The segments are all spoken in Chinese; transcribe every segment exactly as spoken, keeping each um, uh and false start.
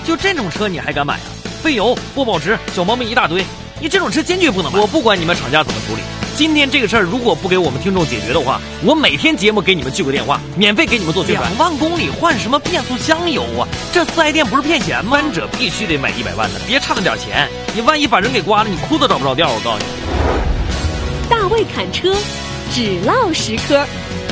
就这种车你还敢买啊？费油、不保值、小毛病一大堆，你这种车坚决不能买。我不管你们厂家怎么处理，今天这个事儿如果不给我们听众解决的话，我每天节目给你们聚个电话，免费给你们做宣传。两万公里换什么变速箱油啊？这四 S 店不是骗钱吗？三者必须得买一百万的，别差那点钱，你万一把人给刮了，你裤子找不着调。我告诉你， 大卫侃车，只唠实科。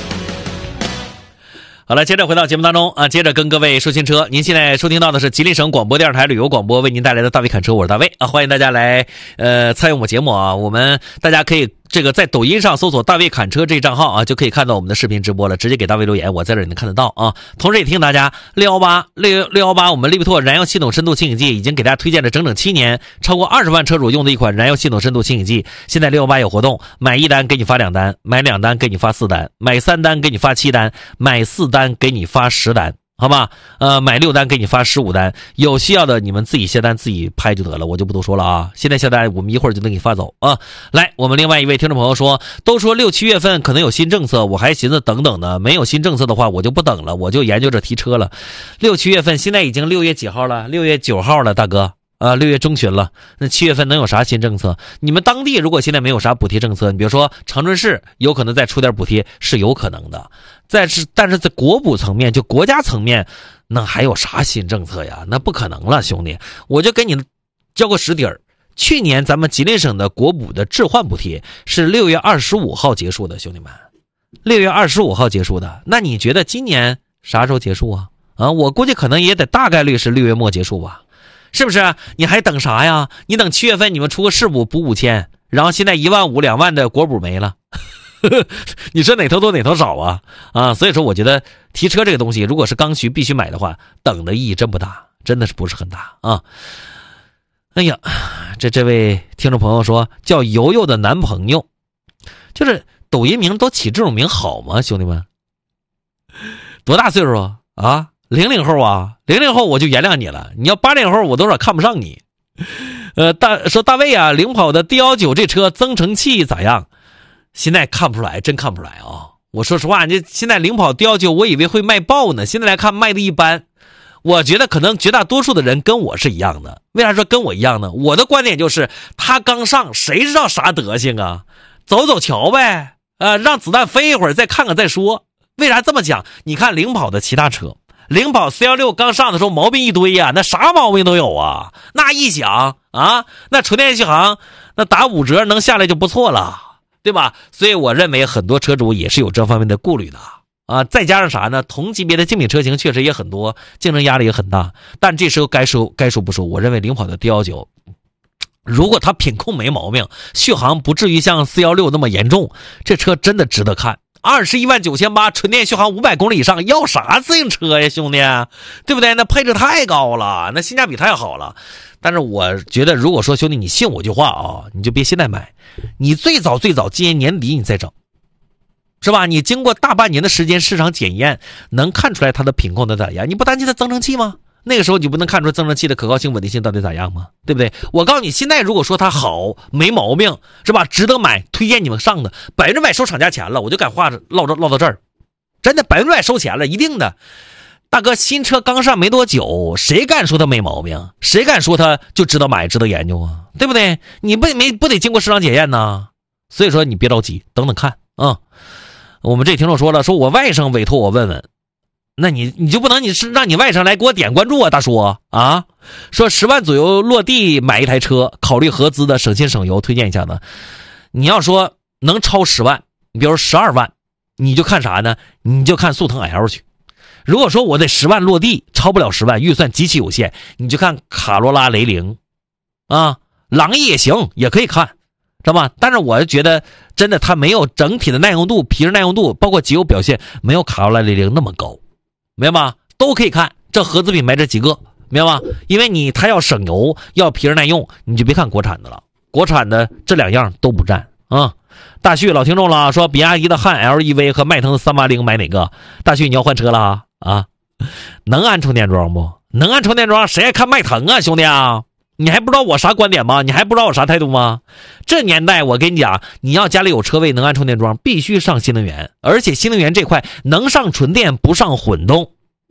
好了，接着回到节目当中啊，接着跟各位说新车。您现在收听到的是吉林省广播电视台旅游广播为您带来的大卫侃车，我是大卫啊，欢迎大家来呃参与我们节目啊。我们大家可以这个在抖音上搜索大卫侃车这账号啊，就可以看到我们的视频直播了，直接给大卫留言，我在这里能看得到啊。同时也提醒大家，六一八六六一八我们利比拓燃油系统深度清洗剂已经给大家推荐了整整七年，超过二十万车主用的一款燃油系统深度清洗剂。现在六一八有活动，买一单给你发两单，买两单给你发四单，买三单给你发七单，买四单给你发十单。好吧，呃，买六单给你发十五单，有需要的你们自己下单自己拍就得了，我就不多说了啊。现在下单，我们一会儿就能给你发走啊。来，我们另外一位听众朋友说，都说六七月份可能有新政策，我还寻思等等呢，没有新政策的话，我就不等了，我就研究着提车了。六七月份，现在已经六月几号了？六月九号了，大哥。啊，六月中旬了，那七月份能有啥新政策？你们当地如果现在没有啥补贴政策，你比如说长春市有可能再出点补贴，是有可能的。再是，但是在国补层面，就国家层面，那还有啥新政策呀？那不可能了，兄弟，我就给你交个实底儿。去年咱们吉林省的国补的置换补贴是六月二十五号结束的，兄弟们，六月二十五号结束的。那你觉得今年啥时候结束啊？啊，我估计可能也得大概率是六月末结束吧。是不是？你还等啥呀？你等七月份你们出个市补补五千，然后现在一万五两万的国补没了，你说哪头多哪头少啊？啊，所以说我觉得提车这个东西，如果是刚需必须买的话，等的意义真不大，真的是不是很大啊？哎呀，这这位听众朋友说叫悠悠的男朋友，就是抖音名都起这种名好吗？兄弟们，多大岁数啊？啊？零零后啊，零零后我就原谅你了。你要八零后，我多少看不上你。呃，大说大卫啊，领跑的 D 一九 这车增程器咋样？现在看不出来，真看不出来啊。我说实话，这现在领跑 D 一九 我以为会卖爆呢，现在来看卖的一般。我觉得可能绝大多数的人跟我是一样的。为啥说跟我一样呢？我的观点就是，他刚上，谁知道啥德行啊？走走瞧呗，呃，让子弹飞一会儿，再看看再说。为啥这么讲？你看领跑的其他车。领跑 C 一六 刚上的时候毛病一堆呀、啊，那啥毛病都有啊。那一想啊，那纯电续航那打五折能下来就不错了，对吧？所以我认为很多车主也是有这方面的顾虑的啊。再加上啥呢？同级别的竞品车型确实也很多，竞争压力也很大。但这时候该说该说不说，我认为领跑的 D 一九，如果它品控没毛病，续航不至于像 C 一六 那么严重，这车真的值得看。二十一万九千八，纯电续航五百公里以上，要啥自行车呀，兄弟，对不对？那配置太高了，那性价比太好了。但是我觉得，如果说兄弟你信我句话啊，你就别现在买，你最早最早今年年底你再整，是吧？你经过大半年的时间市场检验，能看出来它的品控的咋样？你不担心它增程器吗？那个时候你不能看出增程器的可靠性稳定性到底咋样吗？对不对？我告诉你，现在如果说它好没毛病，是吧？值得买，推荐你们上的，百分之百收厂家钱了，我就敢话唠着唠到这儿，真的百分之百收钱了，一定的。大哥，新车刚上没多久，谁敢说它没毛病？谁敢说它就值得买，值得研究啊？对不对？你不没不得经过市场检验呢？所以说你别着急，等等看啊、嗯。我们这听众说了，说我外甥委托我问问。那你你就不能你是让你外甥来给我点关注啊，大叔啊，说十万左右落地买一台车，考虑合资的，省心省油，推荐一下呢。你要说能超十万，你比如说十二万，你就看啥呢？你就看速腾 L 去。如果说我得十万落地，超不了十万，预算极其有限，你就看卡罗拉雷凌啊，朗逸也行，也可以看，知道吧？但是我觉得真的它没有整体的耐用度、皮实耐用度，包括节油表现，没有卡罗拉雷凌那么高。明白吗？都可以看，这合资品牌这几个，明白吗？因为你它要省油，要皮实耐用，你就别看国产的了，国产的这两样都不占啊。大旭老听众了，说比亚迪的汉 L E V 和迈腾的三八零买哪个？大旭你要换车了啊？啊，能安充电桩不？能安充电桩，谁爱看迈腾啊，兄弟啊？你还不知道我啥观点吗？你还不知道我啥态度吗？这年代我跟你讲，你要家里有车位能安充电桩，必须上新能源，而且新能源这块能上纯电不上混动，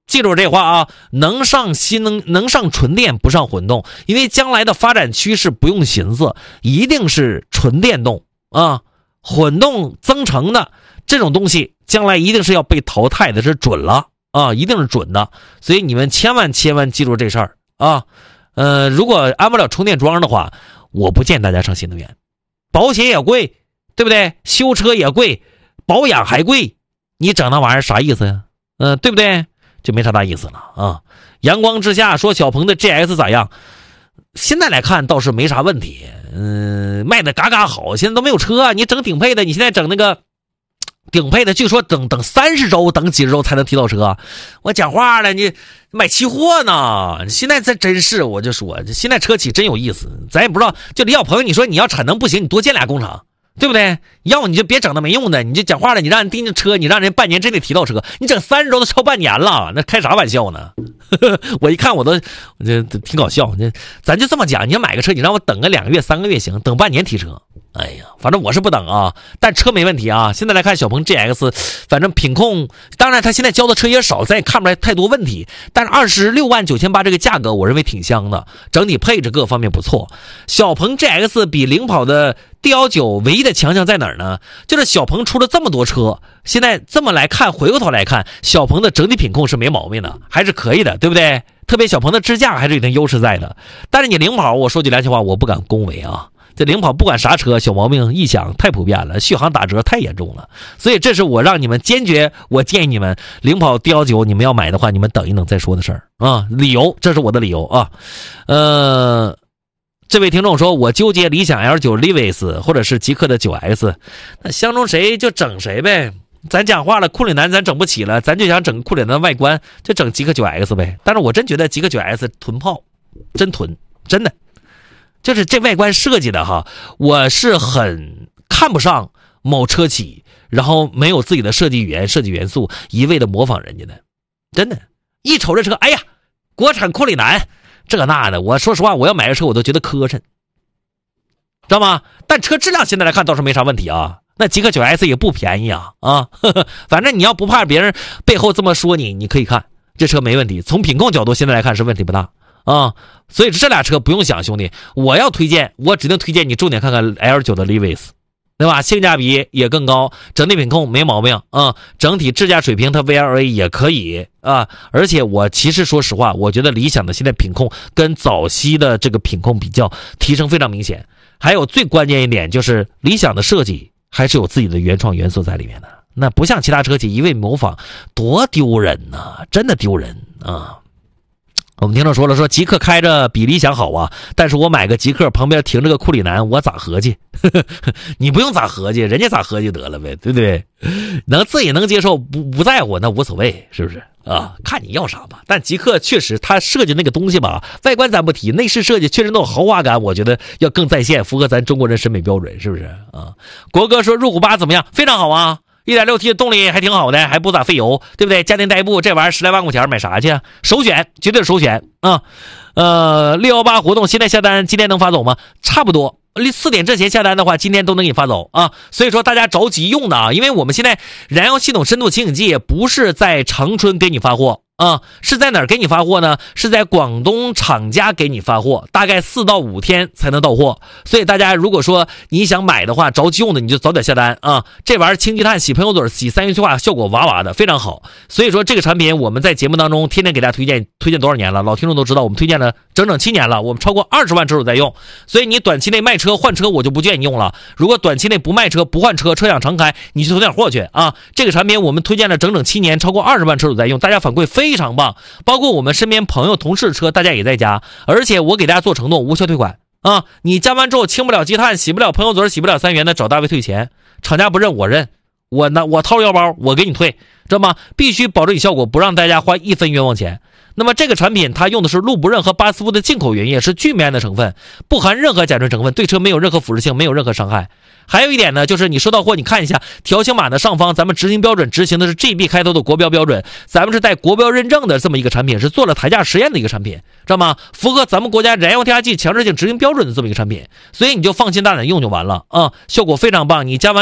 记住这话啊，能上新能能上纯电不上混动，因为将来的发展趋势不用寻思，一定是纯电动啊，混动增程的这种东西将来一定是要被淘汰的，这是准了啊，一定是准的。所以你们千万千万记住这事儿啊。呃，如果安不了充电桩的话，我不建议大家上新能源，保险也贵，对不对？修车也贵，保养还贵，你整那玩意儿啥意思呀？嗯、呃，对不对？就没啥大意思了啊！阳光之下说小鹏的 G X 咋样？现在来看倒是没啥问题，嗯、呃，卖的嘎嘎好。现在都没有车，你整顶配的，你现在整那个顶配的，据说等等三十周，等几十周才能提到车。我讲话了，你买期货呢？现在这真是，我就说，现在车企真有意思，咱也不知道。就李小鹏，你说你要产能不行，你多建俩工厂。对不对？要你就别整那没用的，你就讲话了。你让人盯着车，你让人半年真得提到车，你整三十周都超半年了，那开啥玩笑呢？我一看我都，我这挺搞笑。这咱就这么讲，你要买个车，你让我等个两个月、三个月行，等半年提车。哎呀，反正我是不等啊，但车没问题啊。现在来看小鹏 G X， 反正品控，当然他现在交的车也少，咱也看不出来太多问题。但是二十六万九千八这个价格，我认为挺香的，整体配置各方面不错。小鹏 G X 比领跑的 D 十九唯一的强项在哪儿呢？就是小鹏出了这么多车，现在这么来看，回过头来看，小鹏的整体品控是没毛病的，还是可以的，对不对？特别小鹏的支架还是有点优势在的。但是你领跑，我说句良心话，我不敢恭维啊。这领跑不管啥车，小毛病异响太普遍了，续航打折太严重了，所以这是我让你们坚决，我建议你们领跑 D 十九你们要买的话，你们等一等再说的事儿啊。理由，这是我的理由啊。呃，这位听众说，我纠结理想 L 九 Levis 或者是极客的 九 X， 那相中谁就整谁呗。咱讲话了，库里南咱整不起了，咱就想整库里南的外观，就整极客 九 X 呗。但是我真觉得极客 九 X 囤炮，真囤，真的。就是这外观设计的哈，我是很看不上某车企，然后没有自己的设计语言、设计元素，一味的模仿人家的，真的，一瞅这车，哎呀，国产库里南，这个那的，我说实话，我要买个车我都觉得磕碜，知道吗？但车质量现在来看倒是没啥问题啊，那极客 九 S 也不便宜啊啊，呵呵，反正你要不怕别人背后这么说你，你可以看这车没问题，从品控角度现在来看是问题不大。啊，所以这俩车不用想，兄弟，我要推荐，我指定推荐你重点看看 L 九 的 Levis， 对吧？性价比也更高，整体品控没毛病啊，整体智驾水平它 V L A 也可以啊，而且我其实说实话，我觉得理想的现在品控跟早期的这个品控比较提升非常明显，还有最关键一点就是理想的设计还是有自己的原创元素在里面的，那不像其他车企一味模仿，多丢人呐，真的丢人啊。我们听众说了，说极客开着比理想好啊，但是我买个极客旁边停着个库里南，我咋合计？你不用咋合计，人家咋合计得了呗，对不对？能自己能接受，不不在乎那无所谓，是不是啊？看你要啥吧。但极客确实他设计那个东西吧，外观咱不提，内饰设计确实那种豪华感，我觉得要更在线，符合咱中国人审美标准，是不是啊？国哥说入虎八怎么样？非常好啊。一点六 T 的动力还挺好的，还不咋费油，对不对？家庭代步这玩意儿十来万块钱买啥去啊？首选，绝对是首选啊！呃，六一八活动现在下单，今天能发走吗？差不多，四点之前下单的话，今天都能给你发走啊！所以说大家着急用的啊，因为我们现在燃油系统深度清洗剂不是在长春给你发货。啊，是在哪儿给你发货呢？是在广东厂家给你发货，大概四到五天才能到货。所以大家如果说你想买的话，着急用的你就早点下单啊！这玩意儿清积碳、洗喷油嘴、洗三元催化，效果哇哇的，非常好。所以说这个产品我们在节目当中天天给大家推荐，推荐多少年了？老听众都知道，我们推荐了整整七年了，我们超过二十万车主在用。所以你短期内卖车换车，我就不建议用了。如果短期内不卖车不换车，车想常开，你去囤点货去啊！这个产品我们推荐了整整七年，超过二十万车主在用，大家反馈非常。非常棒，包括我们身边朋友同事的车大家也在加，而且我给大家做承诺，无效退款啊！你加完之后清不了积碳，洗不了喷油嘴，洗不了三元的，找大卫退钱，厂家不认我认，我拿我掏腰包我给你退，知道吗？必须保证你效果，不让大家花一分冤枉钱。那么这个产品它用的是路不认和巴斯夫的进口原液，是聚醚胺的成分，不含任何甲醇成分，对车没有任何腐蚀性，没有任何伤害。还有一点呢，就是你收到货，你看一下条形码的上方，咱们执行标准执行的是 G B 开头的国标标准，咱们是带国标认证的这么一个产品，是做了台架实验的一个产品，知道吗？符合咱们国家燃油添加剂强制性执行标准的这么一个产品，所以你就放心大胆用就完了啊，效果非常棒。你加完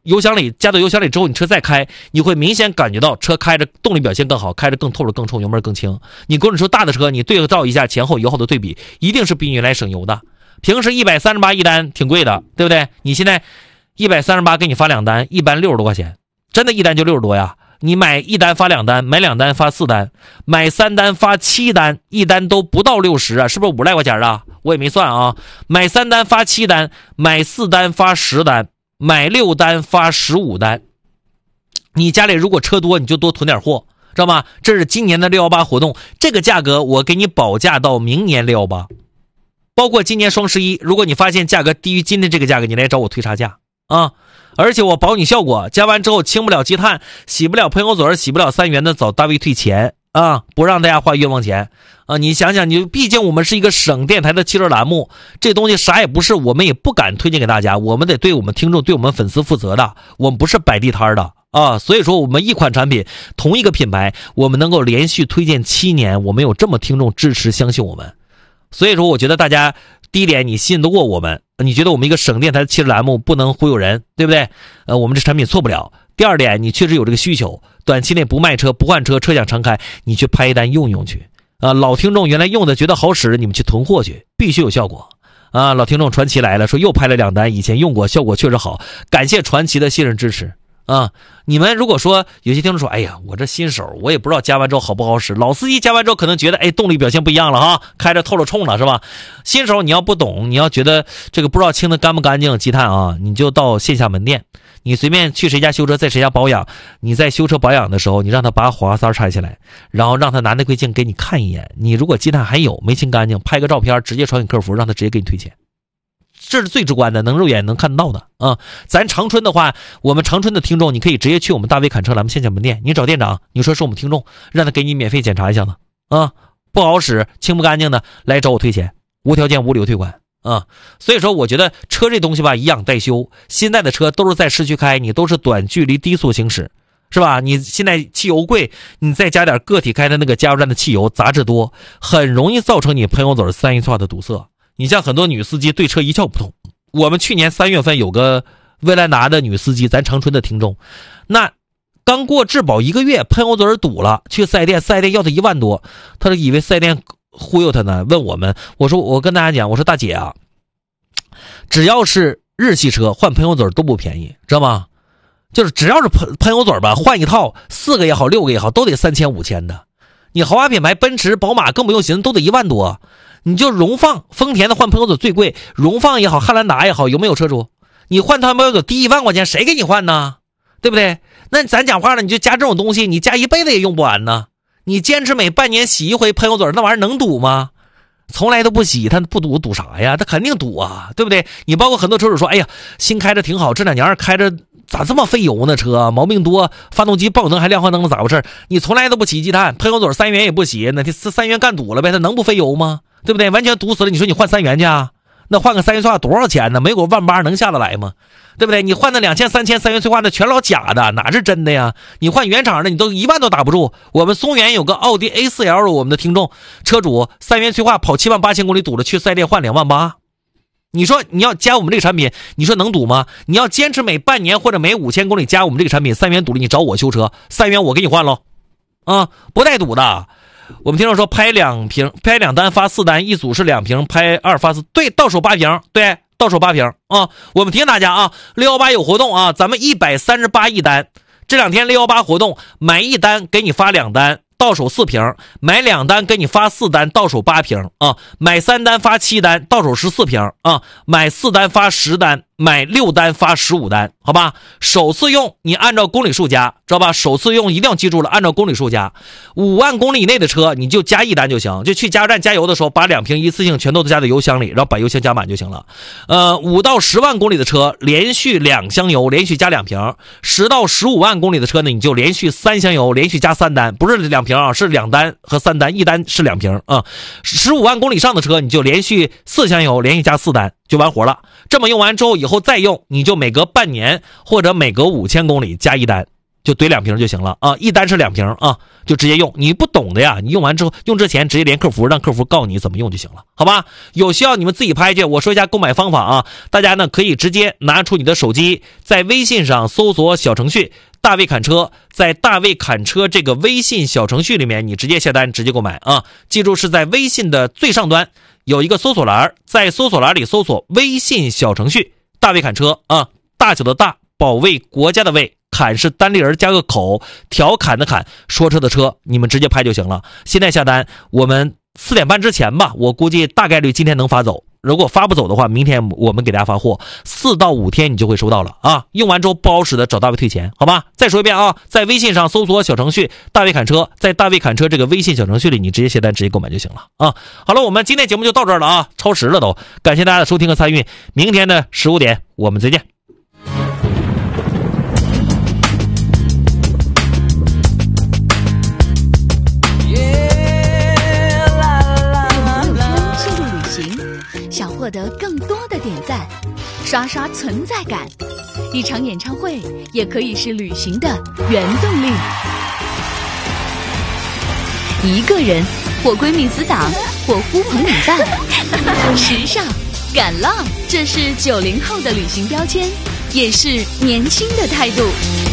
油箱里，加到油箱里之后，你车再开，你会明显感觉到车开着动力表现更好，开着更透着更冲，油门更轻。你公里数大的车，你对照一下前后油耗的对比，一定是比你来省油的。平时一百三十八一单挺贵的，对不对？你现在一百三十八给你发两单，一单六十多块钱，真的一单就六十多呀。你买一单发两单，买两单发四单，买三单发七单，一单都不到六十啊，是不是五来块钱啊？我也没算啊。买三单发七单，买四单发十单，买六单发十五单。你家里如果车多，你就多囤点货，知道吗？这是今年的六一八活动，这个价格我给你保价到明年六一八，包括今年双十一。如果你发现价格低于今天这个价格，你来找我推差价啊。而且我保你效果，加完之后清不了积碳，洗不了喷油嘴，洗不了三元的，找大 V 退钱啊，不让大家花冤枉钱啊！你想想，你毕竟我们是一个省电台的汽车栏目，这东西啥也不是，我们也不敢推荐给大家，我们得对我们听众、对我们粉丝负责的，我们不是摆地摊的啊！所以说，我们一款产品，同一个品牌，我们能够连续推荐七年，我们有这么听众支持、相信我们，所以说，我觉得大家。第一点，你信得过我们，你觉得我们一个省电台的汽车栏目不能忽悠人，对不对？呃，我们这产品错不了。第二点，你确实有这个需求，短期内不卖车不换车，车想常开，你去拍一单用用去啊！老听众原来用的觉得好使，你们去囤货去，必须有效果啊！老听众传奇来了，说又拍了两单，以前用过，效果确实好，感谢传奇的信任支持。啊，你们如果说有些听众说，哎呀，我这新手，我也不知道加完之后好不好使。老司机加完之后可能觉得，哎，动力表现不一样了哈，开着透着冲了，是吧？新手你要不懂，你要觉得这个不知道清的干不干净积碳啊，你就到线下门店，你随便去谁家修车，在谁家保养，你在修车保养的时候，你让他把火花塞拆下来，然后让他拿内窥镜给你看一眼，你如果积碳还有没清干净，拍个照片直接传给客服，让他直接给你退钱。这是最直观的，能肉眼能看到的啊！咱长春的话，我们长春的听众，你可以直接去我们大 V 侃车栏目线下门店，你找店长，你说是我们听众，让他给你免费检查一下子啊！不好使、清不干净的，来找我退钱，无条件无理由退款啊！所以说，我觉得车这东西吧，以养代修。现在的车都是在市区开，你都是短距离低速行驶，是吧？你现在汽油贵，你再加点个体开的那个加油站的汽油，杂质多，很容易造成你喷油嘴三元串的堵塞。你像很多女司机对车一窍不通，我们去年三月份有个威兰达的女司机，咱长春的听众，那刚过质保一个月，喷油嘴堵了，去四 S 店，四 S 店要他一万多，他就以为四 S 店忽悠他呢，问我们，我说我跟大家讲，我说大姐啊，只要是日系车换喷油嘴都不便宜，知道吗？就是只要是喷喷油嘴吧，换一套四个也好，六个也好，都得三千五千的。你豪华品牌奔驰、宝马更不用寻思，都得一万多。你就荣放、丰田的换喷油嘴最贵，荣放也好，汉兰达也好，有没有车主？你换套喷油嘴低一万块钱，谁给你换呢？对不对？那咱讲话了，你就加这种东西，你加一辈子也用不完呢。你坚持每半年洗一回喷油嘴，那玩意儿能堵吗？从来都不洗，他不堵堵啥呀？他肯定堵啊，对不对？你包括很多车主说，哎呀，新开着挺好，这两年开着咋这么费油呢？车毛病多，发动机爆灯还亮黄灯了，咋回事？你从来都不洗积碳，喷油嘴三元也不洗，那这三元干堵了呗，它能不费油吗？对不对？完全堵死了，你说你换三元去啊？那换个三元催化多少钱呢？没有万八能下得来吗？对不对？你换那两千三千三元催化的全老假的，哪是真的呀？你换原厂的，你都一万都打不住。我们松原有个奥迪 A 四 L， 我们的听众车主三元催化跑七万八千公里堵了，去四 S 店换两万八。你说你要加我们这个产品，你说能堵吗？你要坚持每半年或者每五千公里加我们这个产品，三元堵了，你找我修车，三元我给你换喽，啊，不带堵的。我们听众说拍两瓶，拍两单发四单，一组是两瓶，拍二发四，对，到手八瓶，对，到手八瓶啊！我们提醒大家啊，六一八有活动啊，咱们一百三十八一单，这两天六一八活动，买一单给你发两单，到手四瓶；买两单给你发四单，到手八瓶啊；买三单发七单，到手十四瓶啊；买四单发十单，买六单发十五单，好吧？首次用你按照公里数加，知道吧？首次用一定要记住了，按照公里数加。五万公里以内的车你就加一单就行，就去加油站加油的时候，把两瓶一次性全都加到油箱里，然后把油箱加满就行了。呃，五到十万公里的车连续两箱油，连续加两瓶；十到十五万公里的车呢，你就连续三箱油，连续加三单，不是两瓶啊，是两单和三单，一单是两瓶啊。十五万公里以上的车你就连续四箱油，连续加四单。就完活了。这么用完之后，以后再用，你就每隔半年或者每隔五千公里加一单， 就怼两瓶就行了啊，一单是两瓶啊，就直接用。你不懂的呀，你用完之后用之前直接连客服，让客服告诉你怎么用就行了，好吧？有需要你们自己拍去。我说一下购买方法啊，大家呢可以直接拿出你的手机，在微信上搜索小程序大卫侃车，在大卫侃车这个微信小程序里面，你直接下单直接购买啊。记住是在微信的最上端有一个搜索栏，在搜索栏里搜索微信小程序大卫侃车啊，大小的大，保卫国家的卫。侃是单立人加个口，调侃的侃，说车的车，你们直接拍就行了。现在下单，我们四点半之前吧，我估计大概率今天能发走。如果发不走的话，明天我们给大家发货，四到五天你就会收到了啊。用完之后不好使的，找大卫退钱，好吧？再说一遍啊，在微信上搜索小程序大卫侃车，在大卫侃车这个微信小程序里，你直接下单直接购买就行了啊。好了，我们今天节目就到这儿了啊，超时了都，感谢大家的收听和参与。明天的十五点我们再见。 获得更多的点赞，刷刷存在感。一场演唱会也可以是旅行的原动力。一个人，或闺蜜死党，或呼朋引伴。时尚、敢浪，这是九零后的旅行标签，也是年轻的态度。